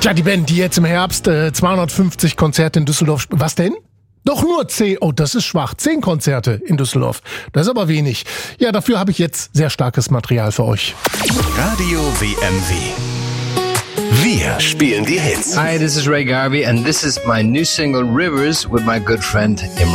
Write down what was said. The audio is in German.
Tja, die Band, die jetzt im Herbst 250 Konzerte in Düsseldorf... Was denn? Doch nur 10. Oh, das ist schwach. 10 Konzerte in Düsseldorf. Das ist aber wenig. Ja, dafür habe ich jetzt sehr starkes Material für euch. Radio WMW. Wir spielen die Hits. Hi, this is Ray Garvey and this is my new single Rivers with my good friend Imran.